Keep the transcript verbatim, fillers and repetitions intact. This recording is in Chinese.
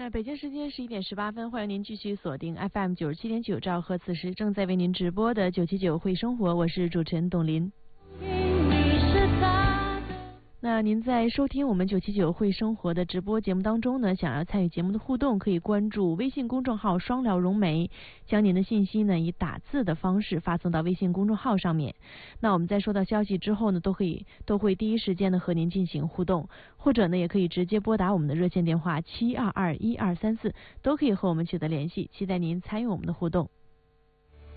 呃，北京时间十一点十八分，欢迎您继续锁定 F M 九十七点九兆赫，此时正在为您直播的九七九会生活，我是主持人董琳。那您在收听我们九七九会生活的直播节目当中呢，想要参与节目的互动，可以关注微信公众号双聊融媒，将您的信息呢以打字的方式发送到微信公众号上面。那我们在收到消息之后呢，都可以都会第一时间的和您进行互动，或者呢也可以直接拨打我们的热线电话七二二一二三四，都可以和我们取得联系，期待您参与我们的互动。